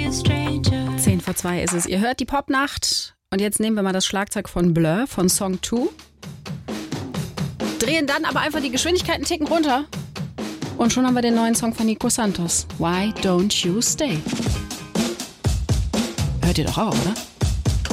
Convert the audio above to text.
10:02 ist es. Ihr hört die Popnacht. Und jetzt nehmen wir mal das Schlagzeug von Blur, von Song 2. Drehen dann aber einfach die Geschwindigkeit einen Ticken runter. Und schon haben wir den neuen Song von Nico Santos. Why Don't You Stay? Hört ihr doch auch, oder?